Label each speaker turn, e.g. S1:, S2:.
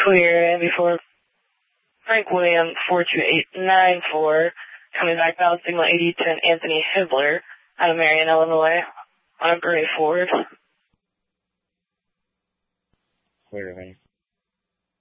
S1: clear, and before Frank William 42894, coming back down signal 8010 Anthony Hibler out of Marion, Illinois, on a gray Ford.
S2: Clear, man.